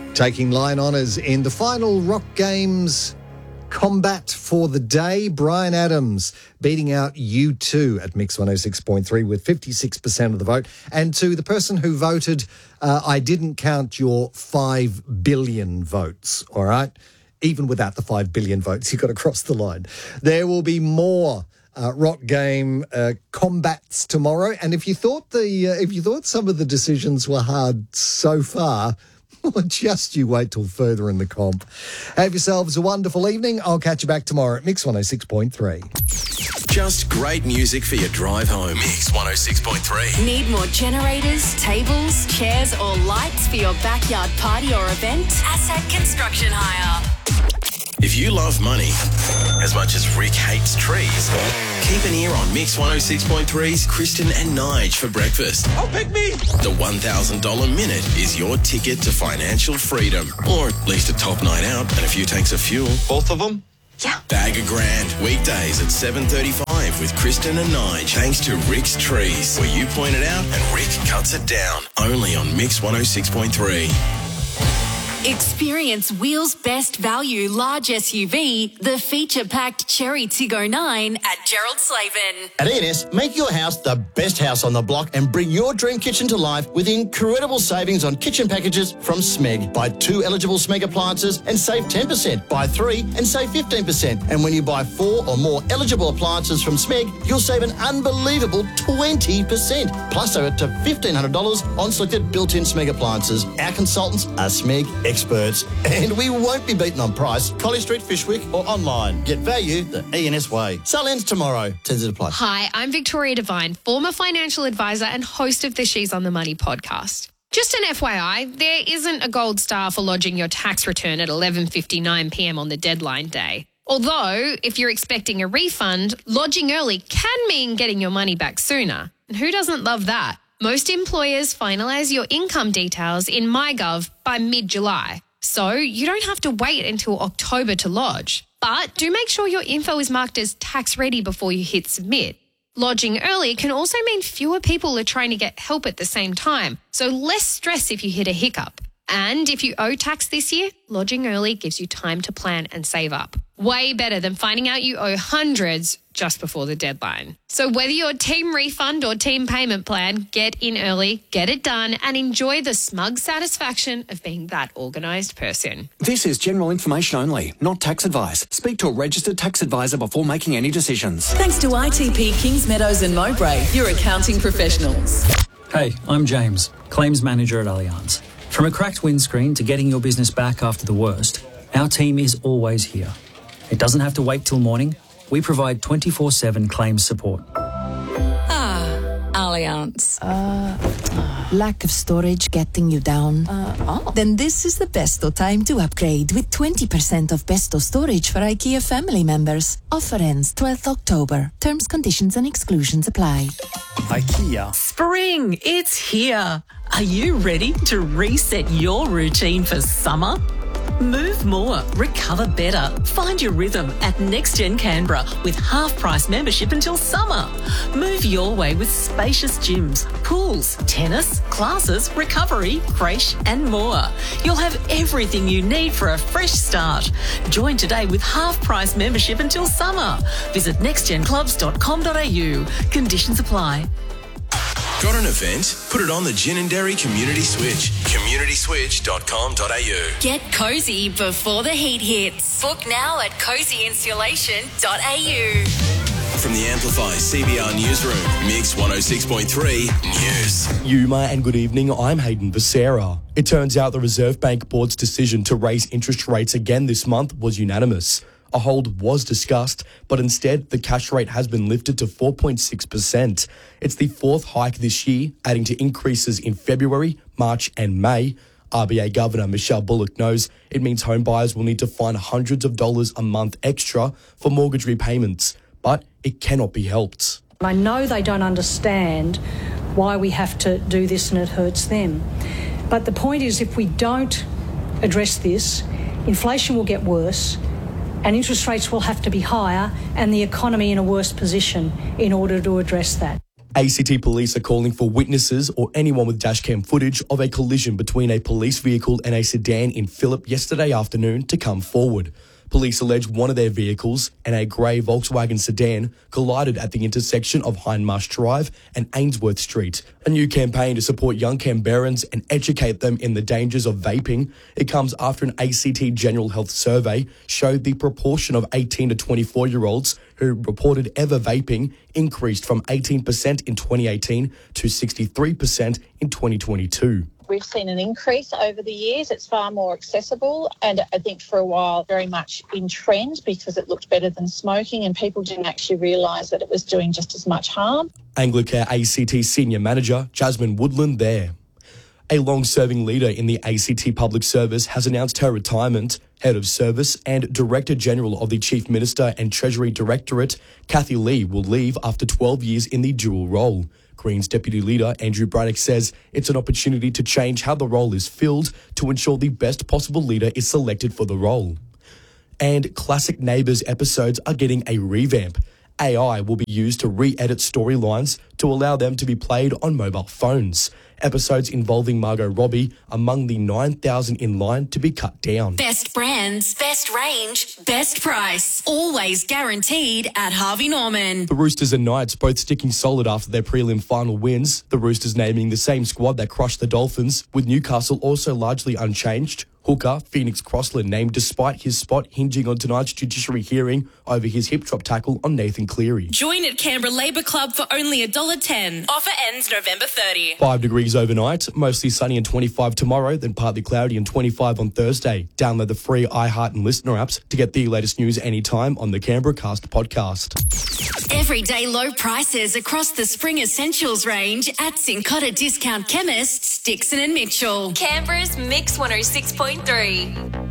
Taking line honours in the final Rock Games combat for the day, Bryan Adams beating out U2 at Mix 106.3 with 56% of the vote. And to the person who voted, I didn't count your 5 billion votes, all right? Even without the 5 billion votes, you got to cross the line. There will be more Rock Game combats tomorrow. And if you thought some of the decisions were hard so far, well, just you wait till further in the comp. Have yourselves a wonderful evening. I'll catch you back tomorrow at Mix 106.3. Just great music for your drive home. Mix 106.3. Need more generators, tables, chairs or lights for your backyard party or event? Asset Construction Hire. If you love money as much as Rick hates trees, keep an ear on Mix 106.3's Kristen and Nige for breakfast. Oh, pick me! The $1,000 minute is your ticket to financial freedom, or at least a top night out and a few tanks of fuel. Both of them? Yeah. Bag a grand, weekdays at 7:35 with Kristen and Nige, thanks to Rick's Trees, where you point it out and Rick cuts it down. Only on Mix 106.3. Experience Wheels' best value large SUV, the feature-packed Cherry Tiggo 9 at Gerald Slavin. At E&S, make your house the best house on the block and bring your dream kitchen to life with incredible savings on kitchen packages from Smeg. Buy 2 eligible Smeg appliances and save 10%. Buy 3 and save 15%. And when you buy 4 or more eligible appliances from Smeg, you'll save an unbelievable 20%. Plus over to $1,500 on selected built-in Smeg appliances. Our consultants are Smeg experts, and we won't be beaten on price. Collie Street, Fishwick, or online. Get value the E&S way. Sale ends tomorrow. Terms and apply. Hi, I'm Victoria Devine, former financial advisor and host of the She's on the Money podcast. Just an FYI, there isn't a gold star for lodging your tax return at 11:59 p.m. on the deadline day. Although, if you're expecting a refund, lodging early can mean getting your money back sooner. And who doesn't love that? Most employers finalise your income details in MyGov by mid-July, so you don't have to wait until October to lodge. But do make sure your info is marked as tax-ready before you hit submit. Lodging early can also mean fewer people are trying to get help at the same time, so less stress if you hit a hiccup. And if you owe tax this year, lodging early gives you time to plan and save up. Way better than finding out you owe hundreds just before the deadline. So whether you're team refund or team payment plan, get in early, get it done, and enjoy the smug satisfaction of being that organised person. This is general information only, not tax advice. Speak to a registered tax advisor before making any decisions. Thanks to ITP Kings Meadows and Mowbray, your accounting professionals. Hey, I'm James, Claims Manager at Allianz. From a cracked windscreen to getting your business back after the worst, our team is always here. It doesn't have to wait till morning. We provide 24/7 claims support. Allianz. Lack of storage getting you down? Then this is the besto time to upgrade with 20% off besto storage for IKEA family members. Offer ends 12th October. Terms, conditions and exclusions apply. IKEA. Spring, it's here. Are you ready to reset your routine for summer? Move more, recover better. Find your rhythm at NextGen Canberra with half-price membership until summer. Move your way with spacious gyms, pools, tennis, classes, recovery, creche and more. You'll have everything you need for a fresh start. Join today with half-price membership until summer. Visit nextgenclubs.com.au. Conditions apply. Got an event? Put it on the Gin and Dairy Community Switch. communityswitch.com.au. Get cosy before the heat hits. Book now at cozyinsulation.au. From the Amplify CBR Newsroom, Mix 106.3 News. Yuma and good evening, I'm Hayden Becerra. It turns out the Reserve Bank Board's decision to raise interest rates again this month was unanimous. A hold was discussed, but instead the cash rate has been lifted to 4.6%. It's the 4th hike this year, adding to increases in February, March and May. RBA Governor Michelle Bullock knows it means home buyers will need to find hundreds of dollars a month extra for mortgage repayments, but it cannot be helped. I know they don't understand why we have to do this and it hurts them. But the point is, if we don't address this, inflation will get worse, and interest rates will have to be higher and the economy in a worse position in order to address that. ACT police are calling for witnesses or anyone with dashcam footage of a collision between a police vehicle and a sedan in Phillip yesterday afternoon to come forward. Police allege one of their vehicles and a grey Volkswagen sedan collided at the intersection of Hindmarsh Drive and Ainsworth Street. A new campaign to support young Canberrans and educate them in the dangers of vaping. It comes after an ACT General Health survey showed the proportion of 18 to 24-year-olds who reported ever vaping increased from 18% in 2018 to 63% in 2022. We've seen an increase over the years. It's far more accessible and I think for a while very much in trend because it looked better than smoking and people didn't actually realise that it was doing just as much harm. Anglicare ACT Senior Manager Jasmine Woodland there. A long-serving leader in the ACT Public Service has announced her retirement. Head of Service and Director General of the Chief Minister and Treasury Directorate, Kathy Lee, will leave after 12 years in the dual role. Greens Deputy Leader Andrew Braddock says it's an opportunity to change how the role is filled to ensure the best possible leader is selected for the role. And classic Neighbours episodes are getting a revamp. AI will be used to re-edit storylines to allow them to be played on mobile phones. Episodes involving Margot Robbie among the 9,000 in line to be cut down. Best brands, best range, best price. Always guaranteed at Harvey Norman. The Roosters and Knights both sticking solid after their prelim final wins. The Roosters naming the same squad that crushed the Dolphins, with Newcastle also largely unchanged. Hooker, Phoenix Crossland, named despite his spot hinging on tonight's judiciary hearing over his hip drop tackle on Nathan Cleary. Join at Canberra Labour Club for only $1.10. Offer ends November 30. 5 degrees overnight, mostly sunny and 25 tomorrow, then partly cloudy and 25 on Thursday. Download the free iHeart and Listener apps to get the latest news anytime on the Canberra Cast podcast. Everyday low prices across the spring essentials range at Cincotta Discount Chemists, Dixon and Mitchell. Canberra's Mix 106.3.